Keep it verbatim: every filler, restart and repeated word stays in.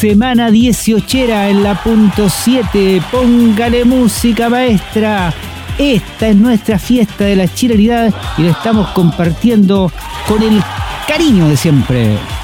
Semana dieciochera en la punto siete. Póngale música, maestra. Esta es nuestra fiesta de la chilenidad y la estamos compartiendo con el cariño de siempre.